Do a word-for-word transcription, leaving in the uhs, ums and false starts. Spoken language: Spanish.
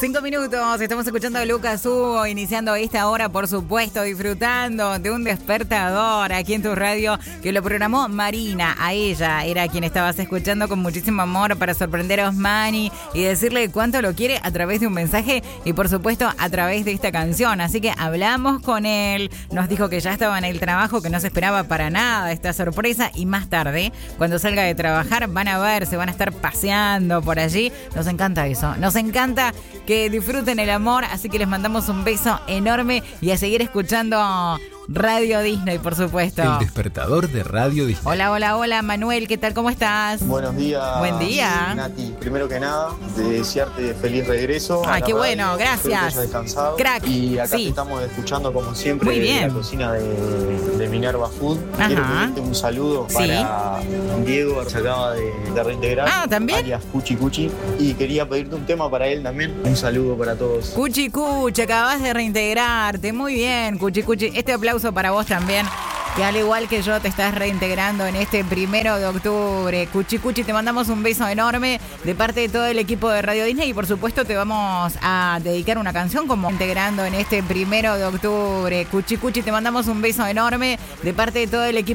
Cinco minutos, estamos escuchando a Lucas Hugo, iniciando esta hora, por supuesto, disfrutando de un despertador aquí en tu radio, que lo programó Marina. A ella era quien estabas escuchando con muchísimo amor para sorprender a Osmani y decirle cuánto lo quiere a través de un mensaje y, por supuesto, a través de esta canción. Así que hablamos con él, nos dijo que ya estaba en el trabajo, que no se esperaba para nada esta sorpresa, y más tarde, cuando salga de trabajar, van a ver, se van a estar paseando por allí. Nos encanta eso, nos encanta que disfruten el amor, así que les mandamos un beso enorme y a seguir escuchando Radio Disney, por supuesto. El despertador de Radio Disney. Hola, hola, hola, Manuel, ¿qué tal? ¿Cómo estás? Buenos días. Buen día. Nati, primero que nada, de desearte feliz regreso. Ay, qué radio. bueno, gracias. Espero que hayas descansado. Crack. Y acá Sí. te estamos escuchando como siempre. Muy bien. En la cocina de, de Minerva Food. Ajá. Quiero pedirte un saludo Sí. para Diego, que se acaba de, de reintegrar. Ah, ¿también? Alias Cuchi Cuchi. Y quería pedirte un tema para él también. Un saludo para todos. Cuchi Cuchi, acabas de reintegrarte. Muy bien, Cuchi Cuchi. Este aplauso para vos también, que al igual que yo te estás reintegrando en este primero de octubre. Cuchi Cuchi, te mandamos un beso enorme de parte de todo el equipo de Radio Disney y, por supuesto, te vamos a dedicar una canción como integrando en este primero de octubre. Cuchi Cuchi, te mandamos un beso enorme de parte de todo el equipo